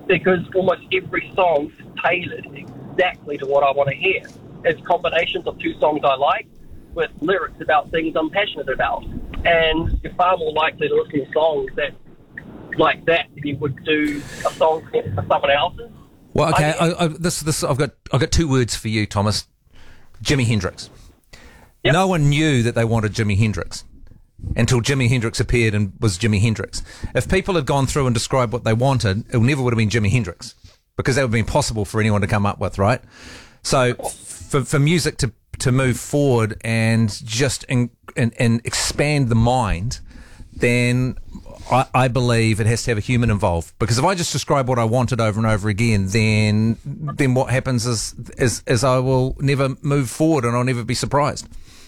because almost every song is tailored exactly to what I want to hear. It's combinations of two songs I like with lyrics about things I'm passionate about. And you're far more likely to listen to songs that like that if you would do a song for someone else's. Well, okay, I've got two words for you, Thomas. Jimi Hendrix. Yep. No one knew that they wanted Jimi Hendrix until Jimi Hendrix appeared and was Jimi Hendrix. If people had gone through and described what they wanted, it never would have been Jimi Hendrix because that would have been impossible for anyone to come up with, right? So for music to move forward and just and expand the mind, then I believe it has to have a human involved. Because if I just describe what I wanted over and over again, then what happens is I will never move forward and I'll never be surprised.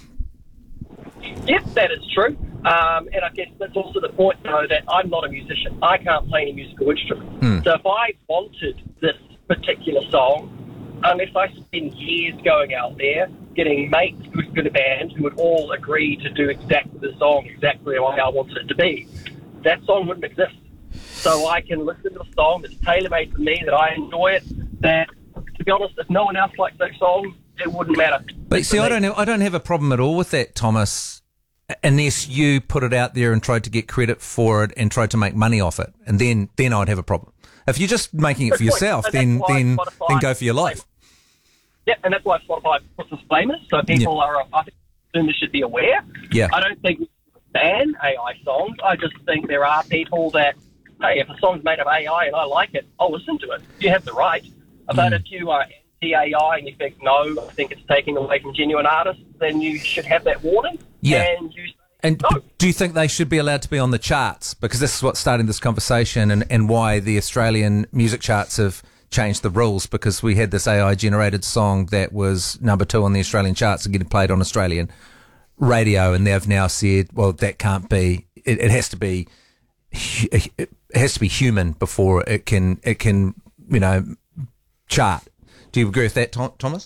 Yes, that is true. And I guess that's also the point, though, that I'm not a musician. I can't play any musical instrument. So if I wanted this particular song, unless I spend years going out there, getting mates who'd been a band who would all agree to do exactly the song, exactly the way I wanted it to be, that song wouldn't exist. So I can listen to a song that's tailor-made for me, that I enjoy it, that, to be honest, if no one else likes that song, it wouldn't matter. But see, I don't have a problem at all with that, Thomas, unless you put it out there and tried to get credit for it and tried to make money off it. And then I'd have a problem. If you're just making it for yourself, then go for your life. Yeah, and that's why Spotify puts disclaimers, so people are, I think, consumers should be aware. Yeah. I don't think we ban AI songs. I just think there are people that, hey, if a song's made of AI and I like it, I'll listen to it. You have the right. But if you are anti-AI and you think, no, I think it's taking away from genuine artists, then you should have that warning. Yeah. And you say, and no. Do you think they should be allowed to be on the charts? Because this is what's starting this conversation and why the Australian music charts have changed the rules, because we had this AI-generated song that was number 2 on the Australian charts and getting played on Australian radio, and they've now said, well, that can't be. It has to be. It has to be human before it can chart. Do you agree with that, Thomas?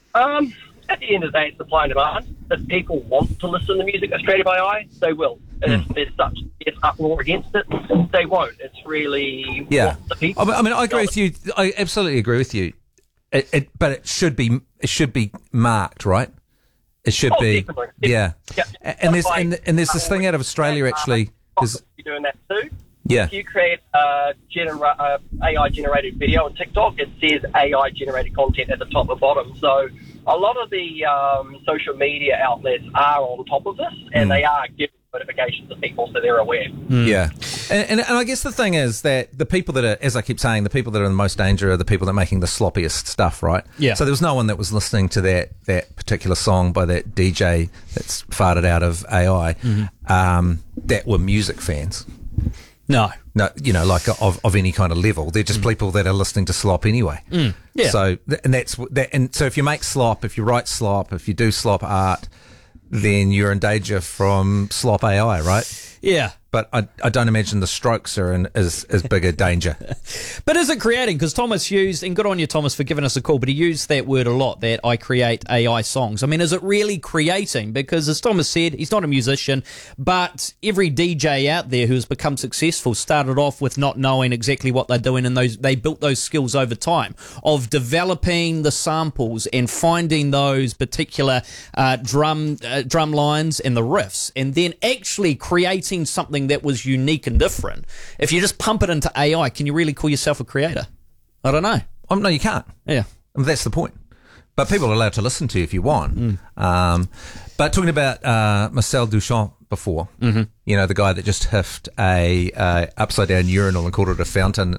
At the end of the day, it's supply and demand. If people want to listen to music that's created by AI, they will. And if there's such uproar against it, they won't. It's really what the people. I mean, I agree with you. I absolutely agree with you. But it should be marked, right? It should be. Definitely. Yeah. And there's this thing out of Australia actually. You're doing that too. Yeah. If you create a AI-generated video on TikTok, it says AI-generated content at the top and bottom. So a lot of the social media outlets are on top of this, and they are giving notifications to people so they're aware. Yeah. And I guess the thing is that the people that are, as I keep saying, the people that are in the most danger are the people that are making the sloppiest stuff, right? Yeah. So there was no one that was listening to that particular song by that DJ that's farted out of AI that were music fans. No, like of any kind of level. They're just people that are listening to slop anyway. Yeah. So so if you make slop, if you write slop, if you do slop art, then you're in danger from slop AI, right? Yeah. But I don't imagine the Strokes are in as big a danger. But is it creating? Because Thomas used, and good on you, Thomas, for giving us a call, but he used that word a lot, that I create AI songs. I mean, is it really creating? Because as Thomas said, he's not a musician, but every DJ out there who's become successful started off with not knowing exactly what they're doing, and they built those skills over time of developing the samples and finding those particular drum lines and the riffs, and then actually creating something that was unique and different. If you just pump it into AI, can you really call yourself a creator? I don't know. No, you can't. Yeah. That's the point. But people are allowed to listen to you if you want. But talking about Marcel Duchamp before, the guy that just hiffed a upside-down urinal and called it a fountain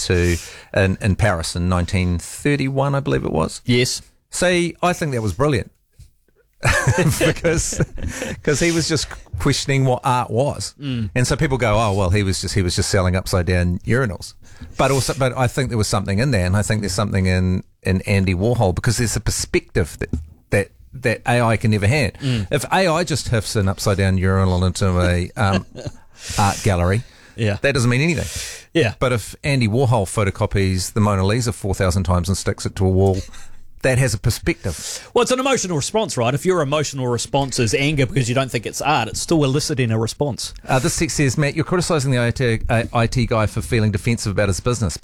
in Paris in 1931, I believe it was. Yes. See, I think that was brilliant. because he was just questioning what art was, and so people go, oh well, he was just selling upside down urinals, but I think there was something in there, and I think there's something in Andy Warhol, because there's a perspective that AI can never have. If AI just hiffs an upside down urinal into a art gallery, that doesn't mean anything. Yeah, but if Andy Warhol photocopies the Mona Lisa 4,000 times and sticks it to a wall, that has a perspective. Well, it's an emotional response, right? If your emotional response is anger because you don't think it's art, it's still eliciting a response. This text says, Matt, you're criticising the IT guy for feeling defensive about his business.